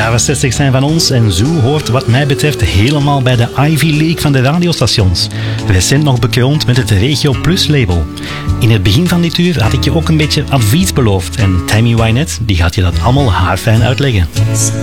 jaren 60 zijn van ons en Zoo hoort wat mij betreft helemaal bij de Ivy League van de radiostations. Recent nog bekroond met het Regio Plus label. In het begin van dit uur had ik je ook een beetje advies beloofd en Tammy Wynette die gaat je dat allemaal haarfijn uitleggen.